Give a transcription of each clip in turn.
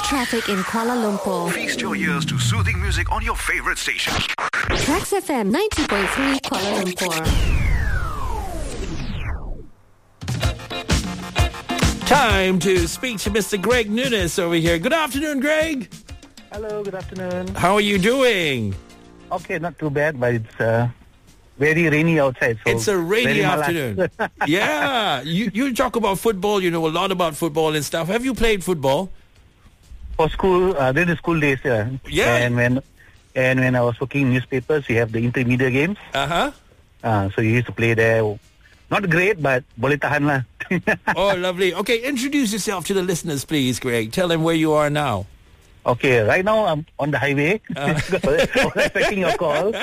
traffic in Kuala Lumpur. Feast your ears to soothing music on your favorite station. Trax FM 90.3 Kuala Lumpur. Time to speak to Mr. Greg Nunes over here. Good afternoon, Greg. Hello, good afternoon. How are you doing? Okay, not too bad, but it's very rainy outside. So It's a rainy very afternoon. Yeah, you talk about football. You know a lot about football and stuff. Have you played football? For school, during the school days, yeah. Yeah. And when I was working in newspapers, we have the intermediate games. So you used to play there. Not great, but boleh tahan lah. Oh, lovely. Okay, introduce yourself to the listeners, please, Greg. Tell them where you are now. Okay, right now I'm on the highway. I was expecting your call.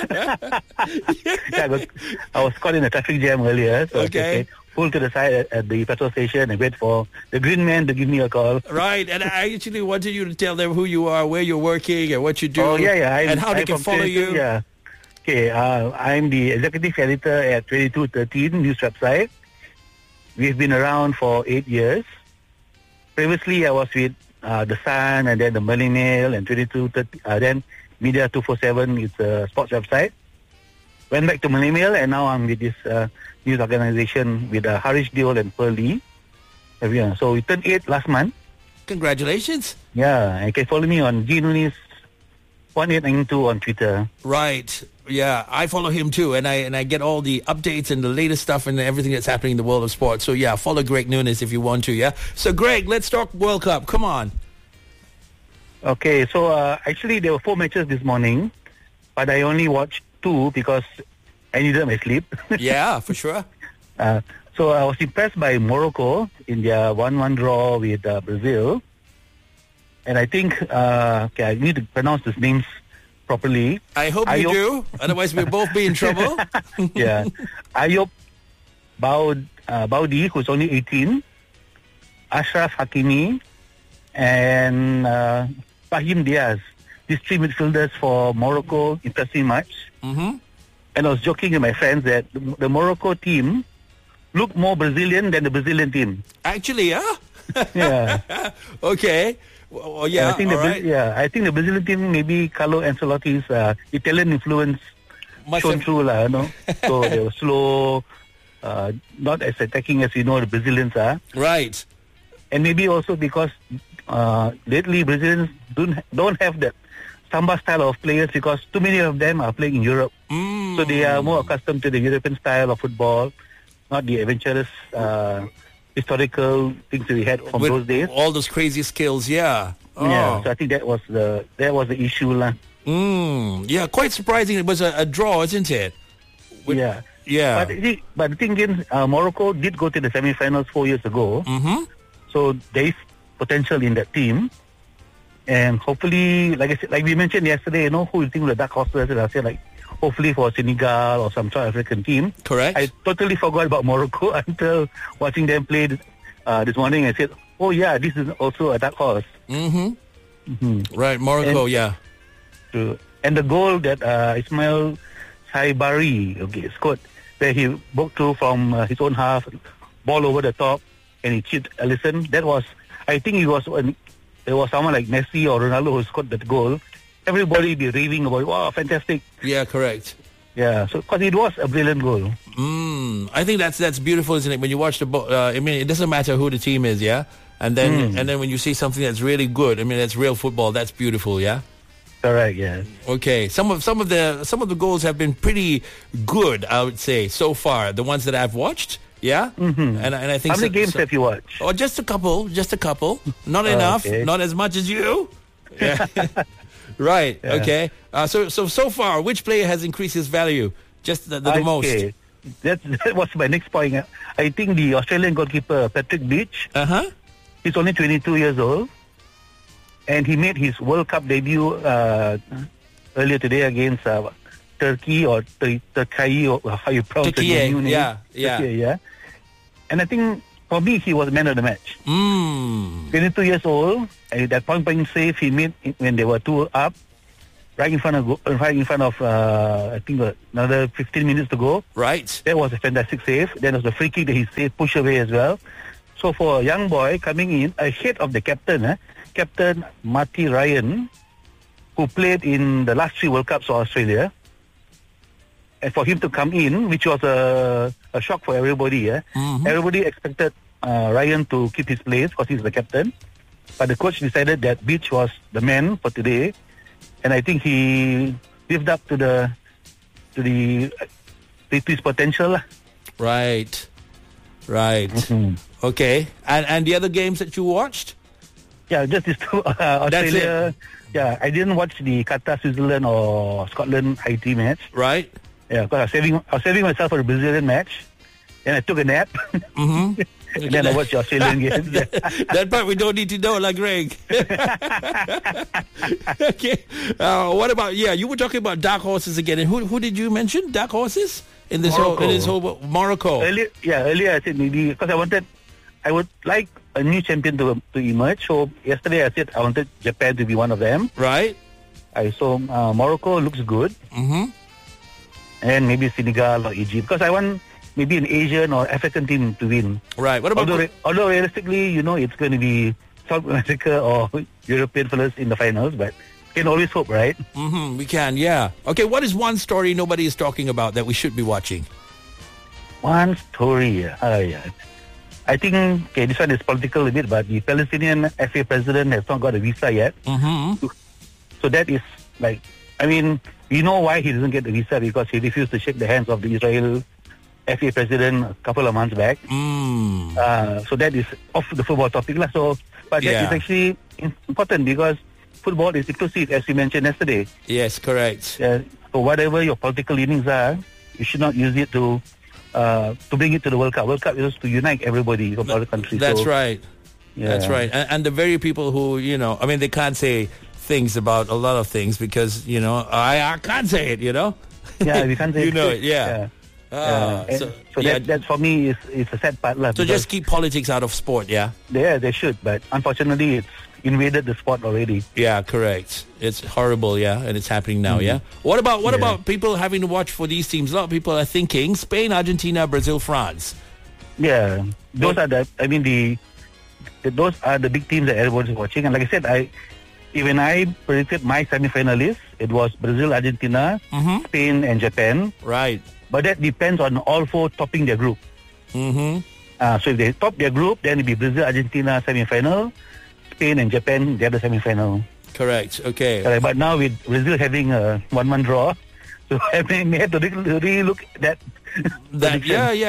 I was caught in a traffic jam earlier. So Okay. Pull to the side at the petrol station and wait for the green man to give me a call. Right, and I actually wanted you to tell them who you are, where you're working, and what you do. Oh, yeah. And how they I'm can from follow 22, you. Yeah. Okay, I'm the executive editor at 2213 news website. We've been around for 8 years. Previously, I was with The Sun and then the Malay Mail and 2230, then Media 247, it's a sports website. Went back to Malay Mail and now I'm with this news organisation with Harish Deol and Pearl Lee. Yeah, so we turned 8 last month. Congratulations. Yeah, you can follow me on GNunis 1892 on Twitter. Right. Yeah, I follow him too, and I get all the updates and the latest stuff and everything that's happening in the world of sports. So yeah, follow Greg Nunes if you want to. Yeah. So Greg, let's talk World Cup. Come on. Okay, so actually there were 4 matches this morning, but I only watched 2 because I needed my sleep. Yeah, for sure. So I was impressed by Morocco in their 1-1 draw with Brazil. And I think, I need to pronounce these names properly. I hope you do. Otherwise, we'll both be in trouble. Yeah. Ayub Baudi, who's only 18. Ashraf Hakimi. And Fahim Diaz. These 3 midfielders for Morocco, interesting match. Mm-hmm. And I was joking with my friends that the Morocco team looked more Brazilian than the Brazilian team. Actually, yeah. Yeah. Okay. Well, yeah. I think I think the Brazilian team, maybe Carlo Ancelotti's Italian influence shone through, you know. So they were slow, not as attacking as the Brazilians are. Right. And maybe also because lately Brazilians don't have that Samba style of players because too many of them are playing in Europe. So they are more accustomed to the European style of football, not the adventurous historical things that we had from With those days. All those crazy skills, yeah. Oh. Yeah, so I think that was the issue lah. Yeah, quite surprising. It was a draw, isn't it? Yeah. Yeah. But the thing is, Morocco did go to the semi-finals 4 years ago. Mm-hmm. So there is potential in that team. And hopefully, like I said, like we mentioned yesterday, who you think the dark horses? I said hopefully for Senegal or some South African team. Correct. I totally forgot about Morocco until watching them play this morning. I said, oh yeah, this is also a dark horse. Mm-hmm. Mm-hmm. Right, Morocco, yeah. True. And the goal that Ismail Saibari scored, where he broke through from his own half, ball over the top, and he chipped Alisson. That was, I think there was someone like Messi or Ronaldo who scored that goal. Everybody be raving about, wow, fantastic. Yeah, correct. Yeah, so because it was a brilliant goal. I think that's beautiful, isn't it? When you watch the I mean, it doesn't matter who the team is, yeah. And then when you see something that's really good, I mean, that's real football. That's beautiful, yeah. Correct, yeah. Okay, some of the goals have been pretty good, I would say, so far. The ones that I've watched, yeah. Mm-hmm. And I think how many games have you watched? Oh, just a couple. Not enough. Okay. Not as much as you. Yeah. Right. Yeah. Okay. So far, which player has increased his value? Just the most. Okay. That was my next point. I think the Australian goalkeeper Patrick Beach. He's only 22 years old, and he made his World Cup debut earlier today against Turkey or Turkey, or how you pronounce the new name. Yeah. Turkey, yeah. And I think for me, he was man of the match. 22 years old, and that point save he made when they were 2 up, right in front of I think another 15 minutes to go. Right. That was a fantastic save. Then there was the free kick that he saved, push away as well. So for a young boy coming in ahead of the captain, captain Marty Ryan, who played in the last 3 World Cups for Australia. And for him to come in, which was a shock for everybody. Everybody expected Ryan to keep his place because he's the captain. But the coach decided that Beach was the man for today. And I think he lived up to his potential. Right. Okay. And the other games that you watched? Yeah, just these two. Australia. Yeah, I didn't watch the Qatar, Switzerland or Scotland Haiti match. Right. Yeah, because I was saving myself for the Brazilian match. Then I took a nap. And then I watched the Australian game. That part we don't need to know, like Greg. Okay. What about, you were talking about dark horses again. And who did you mention? Dark horses? In this whole Morocco. Earlier I said maybe, because I would like a new champion to emerge. So yesterday I said I wanted Japan to be one of them. Right. I saw Morocco looks good. And maybe Senegal or Egypt. Because I want maybe an Asian or African team to win. Right. What about... Although realistically, it's going to be South America or European fellas in the finals, but can always hope, right? We can, yeah. Okay, what is one story nobody is talking about that we should be watching? One story, I think, this one is political a bit, but the Palestinian FA president has not got a visa yet. So that is like, we know why he doesn't get the visa, because he refused to shake the hands of the Israel FA president a couple of months back. So that is off the football topic. But that is actually important because football is inclusive, as you mentioned yesterday. Yes, correct. So whatever your political leanings are, you should not use it to bring it to the World Cup. World Cup is to unite everybody from other countries. That's right. Yeah. That's right. And the very people who, they can't say things about a lot of things because, I can't say it, Yeah, we can't say it. It, yeah. That for me is a sad part. So just keep politics out of sport, yeah? Yeah, they should, but unfortunately it's invaded the sport already. Yeah, correct. It's horrible, yeah, and it's happening now, yeah? What about people having to watch for these teams? A lot of people are thinking Spain, Argentina, Brazil, France. Yeah, those are those are the big teams that everyone's watching. And like I said, even I predicted my semi-finalists, it was Brazil, Argentina, Spain and Japan. Right. But that depends on all 4 topping their group. So if they top their group, then it'll be Brazil, Argentina semi-final, Spain and Japan the other semi-final. Correct. Okay. But now with Brazil having a 1-1 draw, so I may have to really look at that.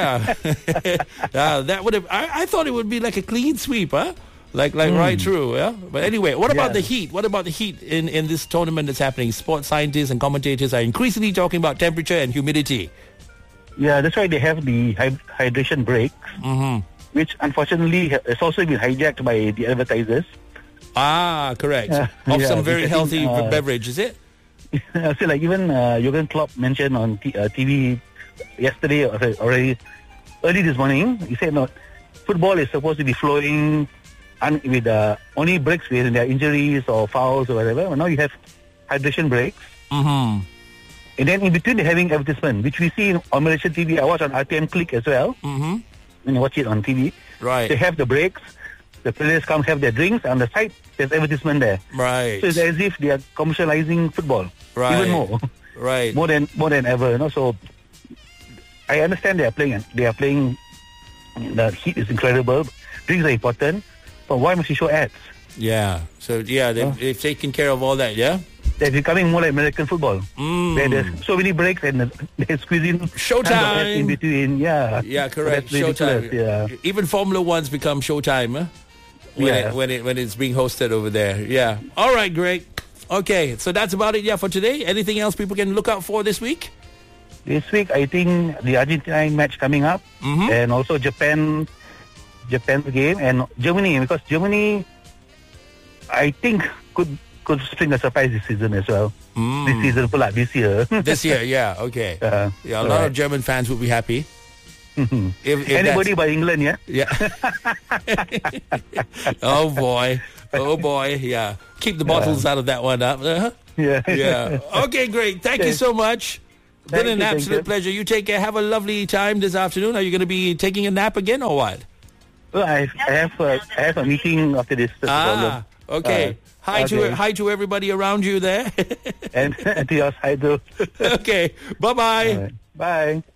That would have. I thought it would be like a clean sweep, huh? Like right through, yeah. But anyway, what about the heat? What about the heat in this tournament that's happening? Sports scientists and commentators are increasingly talking about temperature and humidity. Yeah, that's why they have the hydration breaks, which unfortunately has also been hijacked by the advertisers. Ah, correct. Of some very healthy beverage, is it? So like even Jurgen Klopp mentioned on TV yesterday, already early this morning, he said, no, football is supposed to be flowing with only breaks when there are injuries or fouls or whatever. Well, now you have hydration breaks. And then in between they're having advertisement, which we see on Malaysian TV. I watch on RTM Click as well. When you watch it on TV. Right. They have the breaks. The players come have their drinks. On the side, there's advertisement there. Right. So it's as if they are commercializing football. Right. Even more. Right. More than ever. So I understand they are playing. The heat is incredible. Drinks are important. But why must you show ads? Yeah. So, they've taken care of all that, yeah? They're becoming more like American football. Where there's so many breaks and they're squeezing Showtime in between. Yeah. Yeah, correct. So Showtime. Yeah. Even Formula One's become Showtime, huh? When it's being hosted over there. Yeah. All right, great. Okay, so that's about it, for today. Anything else people can look out for this week? This week, I think the Argentina match coming up, and also Japan's game, and Germany, because Germany, I think, could spring a surprise this season as well. This year. This year, yeah, okay. A lot of German fans would be happy. If anybody but England, yeah? Yeah. Oh boy, yeah. Keep the bottles out of that one up. Yeah. Okay, great. Thank you so much. Been an absolute pleasure. You take care. Have a lovely time this afternoon. Are you going to be taking a nap again or what? Well, I have a meeting after this. Okay. Hi to everybody around you there. And to yours, hi too. Okay. Bye-bye. All right. Bye.